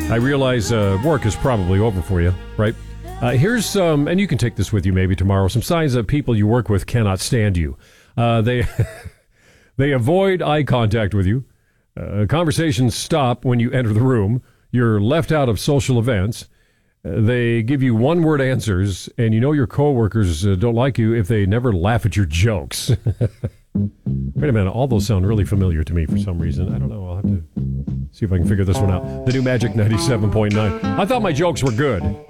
I realize work is probably over for you, right? Here's some, and you can take this with you maybe tomorrow, some signs that people you work with cannot stand you. They they avoid eye contact with you. Conversations stop when you enter the room. You're left out of social events. They give you one-word answers, and you know your coworkers don't like you if they never laugh at your jokes. Wait a minute, all those sound really familiar to me for some reason. I don't know, I'll have to see if I can figure this one out. The new Magic 97.9. I thought my jokes were good.